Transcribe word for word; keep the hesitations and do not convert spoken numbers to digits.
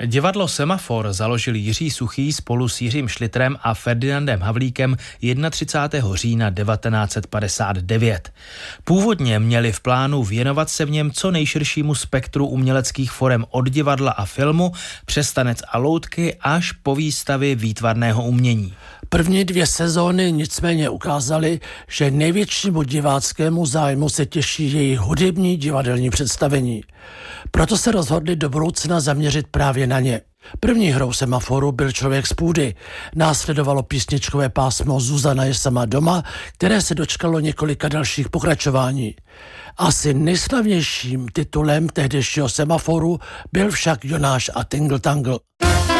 Divadlo Semafor založil Jiří Suchý spolu s Jiřím Šlitrem a Ferdinandem Havlíkem třicátého prvního října devatenáct set padesát devět. Původně měli v plánu věnovat se v něm co nejširšímu spektru uměleckých forem od divadla a filmu přes tanec a loutky až po výstavy výtvarného umění. První dvě sezóny nicméně ukázaly, že největšímu diváckému zájmu se těší jejich hudební divadelní představení. Proto se rozhodli do budoucna zaměřit právě na ně. První hrou Semaforu byl Člověk z půdy. Následovalo písničkové pásmo Zuzana je sama doma, které se dočkalo několika dalších pokračování. Asi nejslavnějším titulem tehdejšího Semaforu byl však Jonáš a Tingle Tangle.